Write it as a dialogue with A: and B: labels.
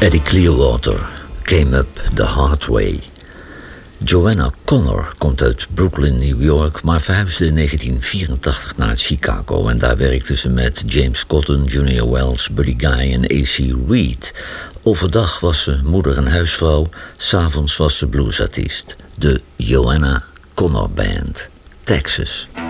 A: Eddie Clearwater came up the hard way. Joanna Connor komt uit Brooklyn, New York, maar verhuisde in 1984 naar Chicago. En daar werkte ze met James Cotton, Junior Wells, Buddy Guy en A.C. Reed. Overdag was ze moeder en huisvrouw, 's avonds was ze bluesartiest. De Joanna Connor Band, Texas.